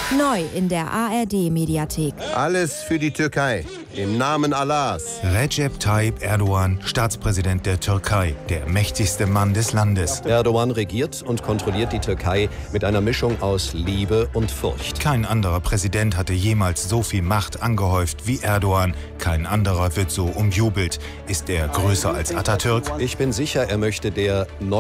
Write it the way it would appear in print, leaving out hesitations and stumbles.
Neu in der ARD-Mediathek. Alles für die Türkei. Im Namen Allahs. Recep Tayyip Erdogan, Staatspräsident der Türkei, der mächtigste Mann des Landes. Erdogan regiert und kontrolliert die Türkei mit einer Mischung aus Liebe und Furcht. Kein anderer Präsident hatte jemals so viel Macht angehäuft wie Erdogan. Kein anderer wird so umjubelt. Ist er größer als Atatürk? Ich bin sicher, er möchte der